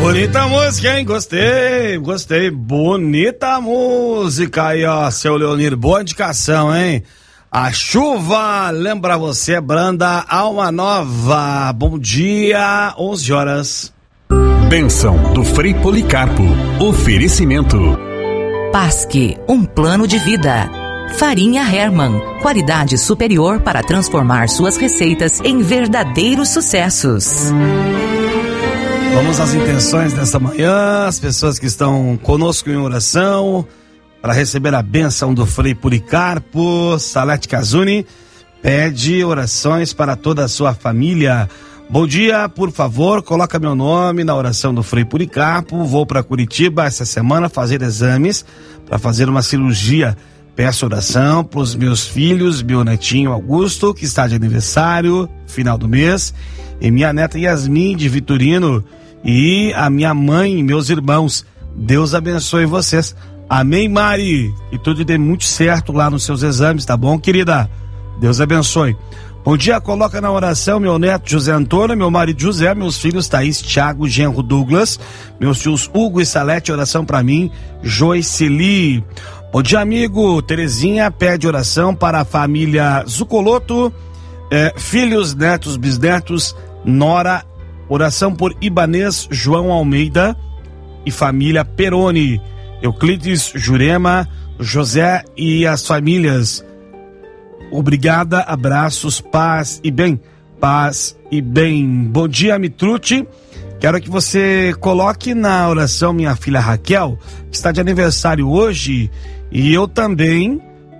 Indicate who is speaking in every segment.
Speaker 1: Bonita música, hein? Gostei. Bonita música aí, ó, seu Leonir. Boa indicação, hein? A chuva lembra você, Branda, alma nova. Bom dia, 11 horas.
Speaker 2: Bênção do Frei Policarpo. Oferecimento.
Speaker 3: Pasque, um plano de vida. Farinha Hermann, qualidade superior para transformar suas receitas em verdadeiros sucessos.
Speaker 1: Vamos às intenções desta manhã, as pessoas que estão conosco em oração, para receber a bênção do Frei Policarpo. Salete Casuni pede orações para toda a sua família. Bom dia, por favor, coloca meu nome na oração do Frei Policarpo. Vou para Curitiba essa semana fazer exames para fazer uma cirurgia. Peço oração para os meus filhos, meu netinho Augusto, que está de aniversário, final do mês, e minha neta Yasmin de Vitorino, e a minha mãe e meus irmãos. Deus abençoe vocês. Amém, Mari. Que tudo dê muito certo lá nos seus exames, tá bom, querida? Deus abençoe. Bom dia, coloca na oração meu neto José Antônio, meu marido José, meus filhos Thaís, Thiago, Genro Douglas, meus tios Hugo e Salete, oração para mim, Joiceli. Bom dia, amigo. Terezinha pede oração para a família Zucoloto, filhos, netos, bisnetos, nora. Oração por Ibanez João Almeida e família Peroni, Euclides, Jurema, José e as famílias. Obrigada, abraços, paz e bem. Paz e bem. Bom dia, Mitrucci. Quero que você coloque na oração minha filha Raquel, que está de aniversário hoje, e eu também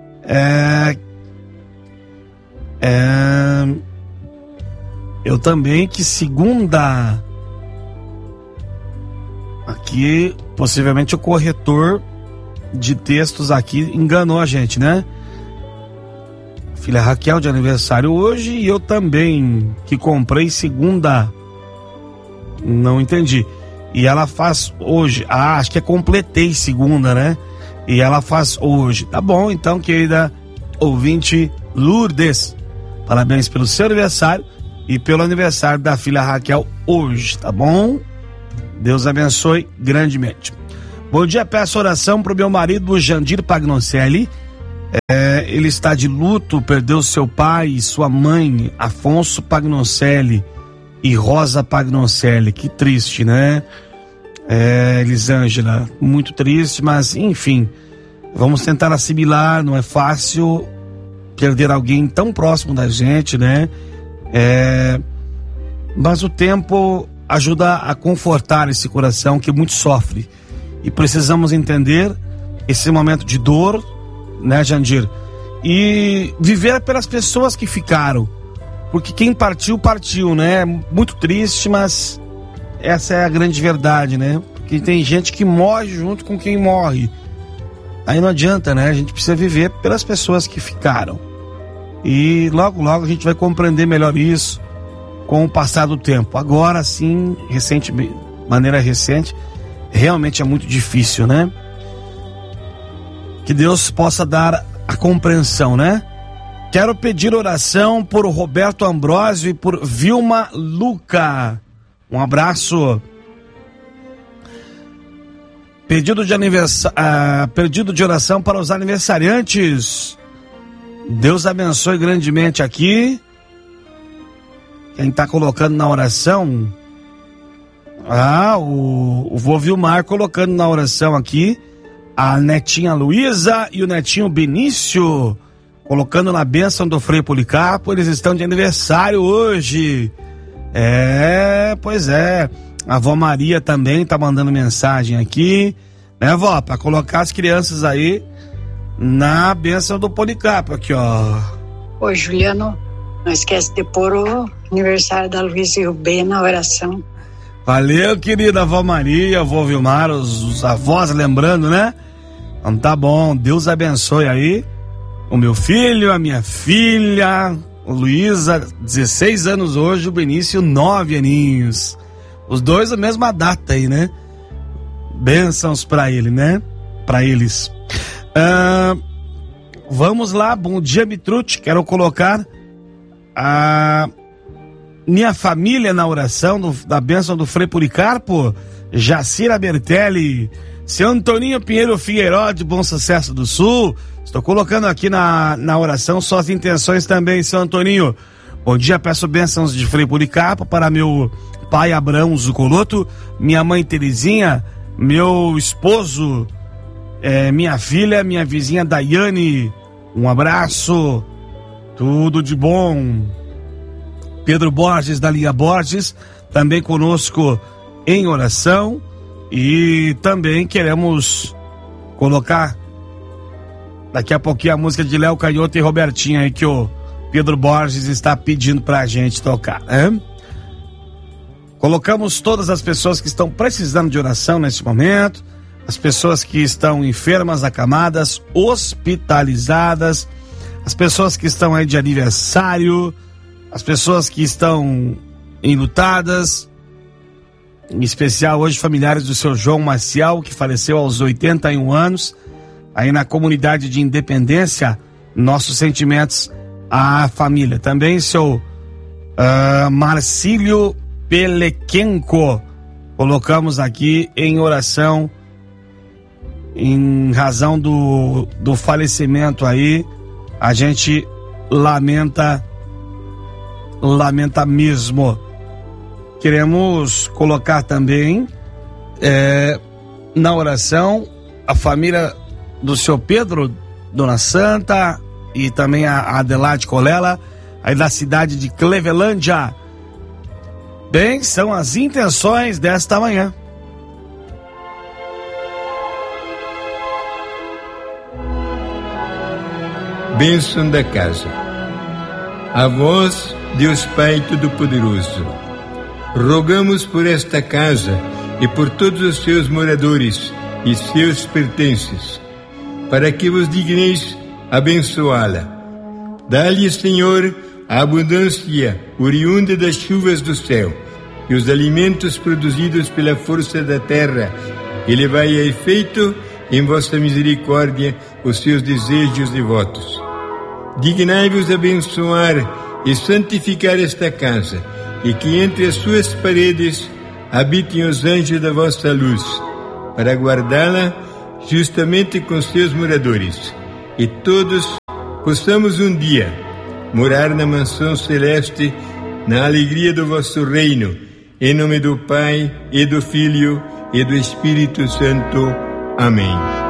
Speaker 1: que segunda aqui, possivelmente o corretor de textos aqui enganou a gente, né? Filha Raquel de aniversário hoje, e eu também, que comprei segunda, não entendi. E ela faz hoje, acho que completei segunda, né? E ela faz hoje. Tá bom, então, querida ouvinte Lourdes, parabéns pelo seu aniversário e pelo aniversário da filha Raquel hoje, tá bom? Deus abençoe grandemente. Bom dia, peço oração pro meu marido Jandir Pagnoncelli. Ele está de luto, perdeu seu pai e sua mãe, Afonso Pagnoncelli e Rosa Pagnoncelli. Que triste, né? Elisângela, muito triste, mas enfim, vamos tentar assimilar. Não é fácil perder alguém tão próximo da gente, né? Mas o tempo ajuda a confortar esse coração que muito sofre, e precisamos entender esse momento de dor, né, Jandir, e viver pelas pessoas que ficaram, porque quem partiu, né? Muito triste, mas essa é a grande verdade, né? Porque tem gente que morre junto com quem morre, aí não adianta, né? A gente precisa viver pelas pessoas que ficaram, e logo a gente vai compreender melhor isso com o passar do tempo. Agora sim, maneira recente, realmente é muito difícil, né? Que Deus possa dar a compreensão, né? Quero pedir oração por Roberto Ambrósio e por Vilma Luca. Um abraço. Pedido de oração para os aniversariantes. Deus abençoe grandemente aqui. Quem está colocando na oração? O vô Vilmar colocando na oração aqui. A netinha Luísa e o netinho Benício colocando na bênção do Frei Policarpo. Eles estão de aniversário hoje. Pois é. A avó Maria também tá mandando mensagem aqui, né, vó? Para colocar as crianças aí na bênção do Policarpo aqui, ó.
Speaker 4: Ô, Juliano, não esquece de pôr o aniversário da Luísa e o B na oração.
Speaker 1: Valeu, querida avó Maria, avó Vilmar, os avós lembrando, né? Então tá bom, Deus abençoe aí o meu filho, a minha filha, o Luísa, 16 anos hoje, o Benício, 9 aninhos. Os dois a mesma data aí, né? Bênçãos pra ele, né? Pra eles. Vamos lá, bom dia, Mitrucci. Quero colocar a minha família na oração da bênção do Frei Policarpo. Jacira Bertelli, seu Antoninho Pinheiro Figueiró, de Bom Sucesso do Sul. Estou colocando aqui na oração só as intenções também, seu Antoninho. Bom dia, peço bênçãos de Frei Policarpo para meu pai Abraão Zucoloto, minha mãe Terezinha, meu esposo, minha filha, minha vizinha Daiane. Um abraço, tudo de bom. Pedro Borges, da Linha Borges, também conosco em oração. E também queremos colocar daqui a pouquinho a música de Léo Canhoto e Robertinho aí, que o Pedro Borges está pedindo pra gente tocar, né? Colocamos todas as pessoas que estão precisando de oração neste momento, as pessoas que estão enfermas, acamadas, hospitalizadas, as pessoas que estão aí de aniversário, as pessoas que estão enlutadas, em especial hoje familiares do seu João Maciel, que faleceu aos 81 anos, aí na comunidade de Independência. Nossos sentimentos à família. Também seu Marcílio Pelequenco, colocamos aqui em oração em razão do falecimento aí. A gente lamenta mesmo. Queremos colocar também na oração a família do seu Pedro, Dona Santa, e também a Adelaide Colela, aí da cidade de Clevelândia. Bem, são as intenções desta manhã.
Speaker 5: Bênção da casa. A vós, Deus Pai Todo-Poderoso, rogamos por esta casa e por todos os seus moradores e seus pertences, para que vos digneis abençoá-la. Dá-lhe, Senhor, a abundância oriunda das chuvas do céu e os alimentos produzidos pela força da terra, e levai a efeito em vossa misericórdia os seus desejos e votos. Dignai-vos abençoar e santificar esta casa, e que entre as suas paredes habitem os anjos da vossa luz, para guardá-la justamente com seus moradores, e todos possamos um dia morar na mansão celeste, na alegria do vosso reino, em nome do Pai, e do Filho, e do Espírito Santo. Amém.